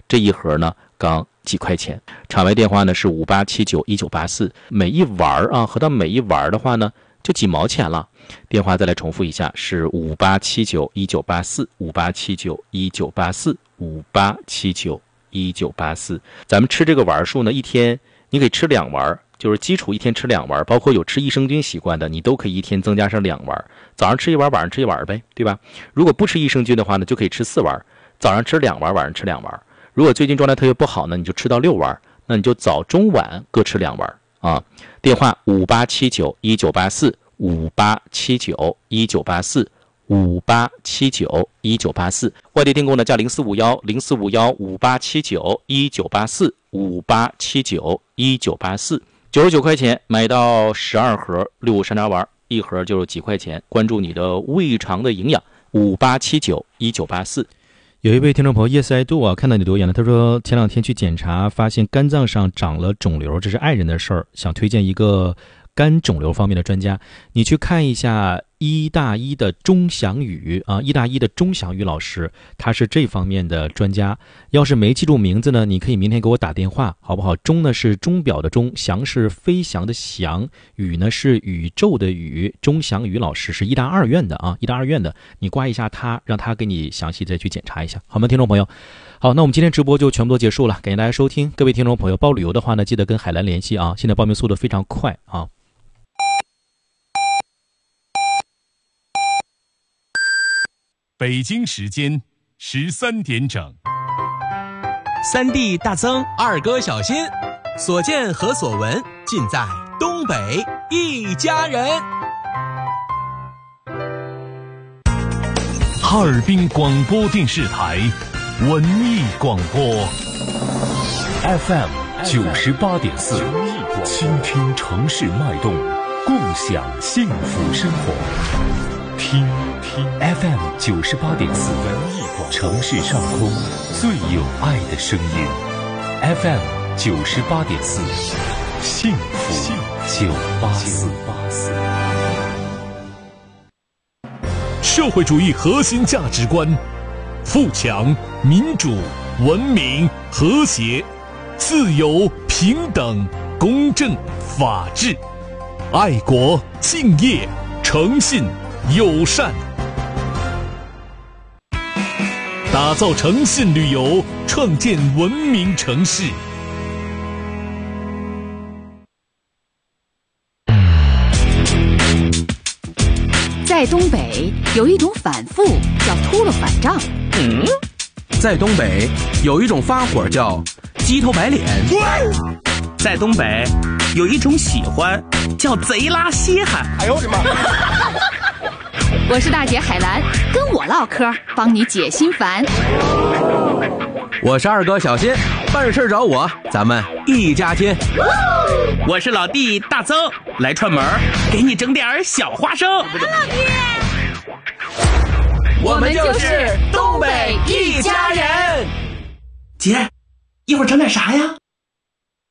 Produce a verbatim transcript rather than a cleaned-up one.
这一盒呢刚几块钱。场外电话呢是五八七九一九八四，每一丸啊合到每一丸的话呢就几毛钱了。电话再来重复一下，是五八七九一九八四，五八七九一九八四，五八七九一九八四。咱们吃这个丸数呢，一天你可以吃两丸，就是基础一天吃两丸，包括有吃益生菌习惯的，你都可以一天增加上两丸，早上吃一丸，晚上吃一丸呗，对吧？如果不吃益生菌的话呢，就可以吃四丸，早上吃两丸，晚上吃两丸。如果最近状态特别不好呢，你就吃到六丸，那你就早中晚各吃两丸啊。电话五八七九一九八四，五八七九一九八四，五八七九一九八四。外地听众呢加零四五幺零四五幺五八七九一九八四，五八七九一九八四。九十九块钱买到十二盒六五山楂丸，一盒就是几块钱。关注你的胃肠的营养，五八七九一九八四。有一位听众朋友 Yes I do 啊，看到你留言了，他说前两天去检查，发现肝脏上长了肿瘤，这是爱人的事儿，想推荐一个肝肿瘤方面的专家，你去看一下医大医的钟祥宇啊，医大医的钟祥宇老师，他是这方面的专家。要是没记住名字呢，你可以明天给我打电话，好不好？钟呢是钟表的钟，祥是飞翔的翔，宇呢是宇宙的宇。钟祥宇老师是医大二院的啊，医大二院的，你挂一下他，让他给你详细再去检查一下，好吗，听众朋友？好，那我们今天直播就全部都结束了，感谢大家收听。各位听众朋友，报旅游的话呢，记得跟海澜联系啊，现在报名速度非常快啊。 北京时间十三点整， 三弟大增，二哥小新，所见和所闻尽在东北一家人。 哈尔滨广播电视台文艺广播 F M 九十八点四，倾听城市脉动，共享幸福生活。听听 F M 九十八点四，城市上空最有爱的声音。F M 九十八点四，幸福九八四。社会主义核心价值观：富强、民主、文明、和谐、自由、平等、公正、法治、爱国、敬业、诚信、友善，打造诚信旅游，创建文明城市。 在东北有一种反复叫秃噜反账， 嗯，在东北有一种发火叫鸡头白脸， 在东北有一种喜欢叫贼拉稀罕。 哎呦我的妈！ 我是大姐海兰，跟我唠嗑，帮你解心烦。 我是二哥小新，办事找我，咱们一家亲。 我是老弟大增，来串门，给你整点小花生。 老弟， 我们就是东北一家人。 姐，一会儿整点啥呀？